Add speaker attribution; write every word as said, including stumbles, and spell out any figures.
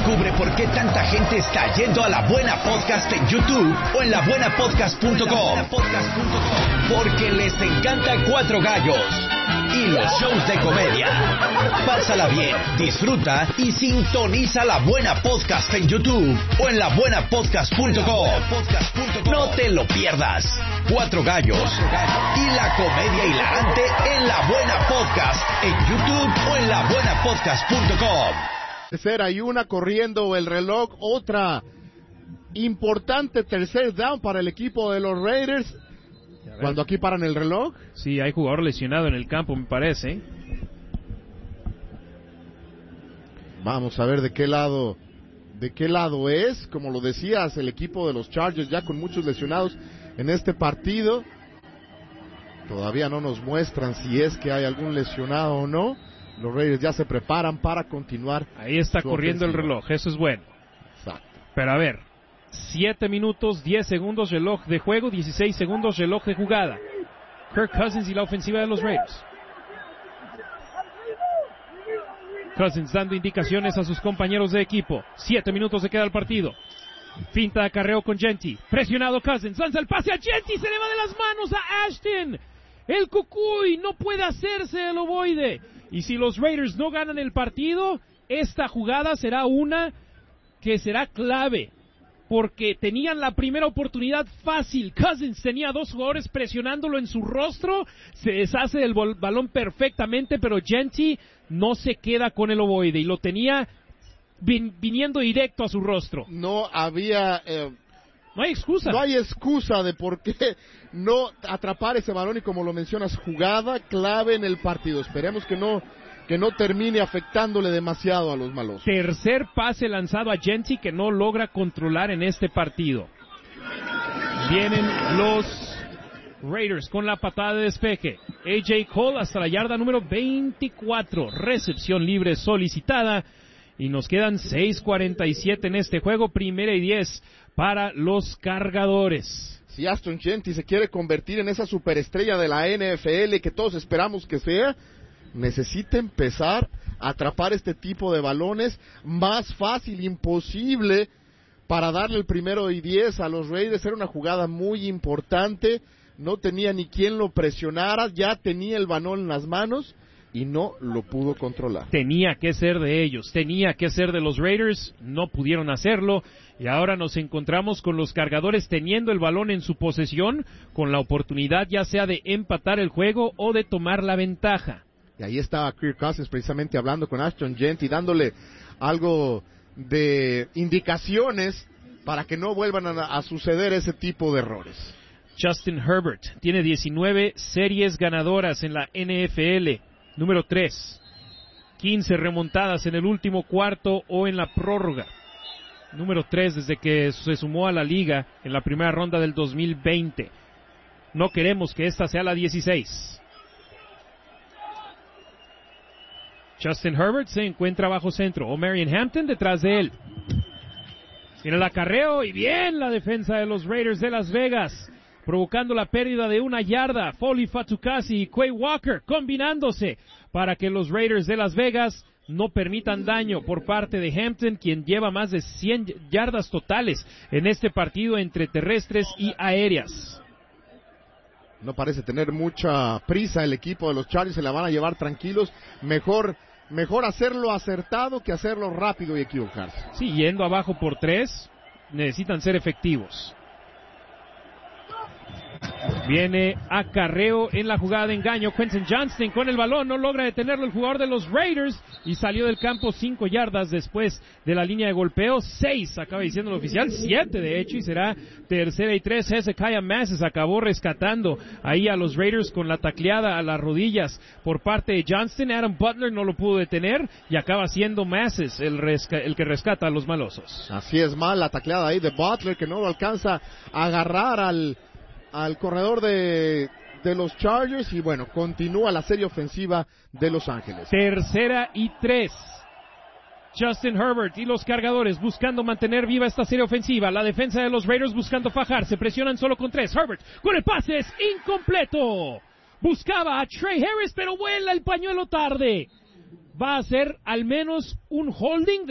Speaker 1: Descubre por qué tanta gente está yendo a La Buena Podcast en YouTube o en la buena podcast punto com. Porque les encanta Cuatro Gallos y los shows de comedia. Pásala bien, disfruta y sintoniza La Buena Podcast en YouTube o en la buena podcast punto com. No te lo pierdas. Cuatro Gallos y la comedia hilarante en La Buena Podcast en YouTube o en la buena podcast punto com.
Speaker 2: Tercera y una, corriendo el reloj, otra importante tercer down para el equipo de los Raiders. Cuando aquí paran el reloj.
Speaker 3: Sí, hay jugador lesionado en el campo, me parece.
Speaker 2: Vamos a ver de qué lado, de qué lado es. Como lo decías, el equipo de los Chargers ya con muchos lesionados en este partido. Todavía no nos muestran si es que hay algún lesionado o no. Los Raiders ya se preparan para continuar.
Speaker 3: Ahí está corriendo ofensiva. El reloj, eso es bueno.
Speaker 2: Exacto.
Speaker 3: Pero a ver, siete minutos, diez segundos reloj de juego, dieciséis segundos reloj de jugada. Kirk Cousins y la ofensiva de los Raiders. Cousins dando indicaciones a sus compañeros de equipo. siete minutos se queda el partido. Finta de acarreo con Jeanty. Presionado Cousins, lanza el pase a Jeanty, se le va de las manos a Ashton. El Cucuy no puede hacerse el ovoide. Y si los Raiders no ganan el partido, esta jugada será una que será clave. Porque tenían la primera oportunidad fácil. Cousins tenía dos jugadores presionándolo en su rostro. Se deshace del bol- balón perfectamente, pero Jeanty no se queda con el ovoide. Y lo tenía vin- viniendo directo a su rostro.
Speaker 2: No había... Eh...
Speaker 3: No hay excusa.
Speaker 2: No hay excusa de por qué no atrapar ese balón y, como lo mencionas, jugada clave en el partido. Esperemos que no que no termine afectándole demasiado a los malos.
Speaker 3: Tercer pase lanzado a Jeanty que no logra controlar en este partido. Vienen los Raiders con la patada de despeje. A J Cole hasta la yarda número veinticuatro. Recepción libre solicitada. Y nos quedan seis cuarenta y siete en este juego. Primera y diez para los cargadores.
Speaker 2: Si Ashton Jeanty se quiere convertir en esa superestrella de la N F L que todos esperamos que sea, necesita empezar a atrapar este tipo de balones. Más fácil, imposible para darle el primero y diez a los Raiders. Era una jugada muy importante. No tenía ni quien lo presionara. Ya tenía el balón en las manos y no lo pudo controlar.
Speaker 3: Tenía que ser de ellos, tenía que ser de los Raiders, no pudieron hacerlo, y ahora nos encontramos con los cargadores teniendo el balón en su posesión, con la oportunidad ya sea de empatar el juego o de tomar la ventaja.
Speaker 2: Y ahí estaba Kirk Cousins precisamente hablando con Ashton Jeanty, dándole algo de indicaciones para que no vuelvan a, a suceder ese tipo de errores.
Speaker 3: Justin Herbert tiene diecinueve series ganadoras en la N F L. Número tres, quince remontadas en el último cuarto o en la prórroga. Número tres desde que se sumó a la liga en la primera ronda del dos mil veinte. No queremos que esta sea la dieciséis. Justin Herbert se encuentra bajo centro. O'Marion Hampton detrás de él. Tiene el acarreo y bien la defensa de los Raiders de Las Vegas, provocando la pérdida de una yarda. Foley Fatukasi y Quay Walker combinándose para que los Raiders de Las Vegas no permitan daño por parte de Hampton, quien lleva más de cien yardas totales en este partido entre terrestres y aéreas.
Speaker 2: No parece tener mucha prisa el equipo de los Chargers, se la van a llevar tranquilos. Mejor, mejor hacerlo acertado que hacerlo rápido y equivocarse.
Speaker 3: Sí, yendo abajo por tres, necesitan ser efectivos. Viene acarreo en la jugada de engaño. Quentin Johnston con el balón, no logra detenerlo el jugador de los Raiders y salió del campo cinco yardas después de la línea de golpeo. Seis, acaba diciendo el oficial, siete de hecho, y será tercera y tres. Hezekiah Masses acabó rescatando ahí a los Raiders con la tacleada a las rodillas por parte de Johnston. Adam Butler no lo pudo detener y acaba siendo Masses el, resca- el que rescata a los malosos.
Speaker 2: Así es, mal la tacleada ahí de Butler, que no lo alcanza a agarrar al al corredor de, de los Chargers, y bueno, continúa la serie ofensiva de Los Ángeles.
Speaker 3: Tercera y tres. Justin Herbert y los cargadores buscando mantener viva esta serie ofensiva. La defensa de los Raiders buscando fajar. Se presionan solo con tres. Herbert con el pase es incompleto. Buscaba a Trey Harris, pero vuela el pañuelo tarde. Va a ser al menos un holding.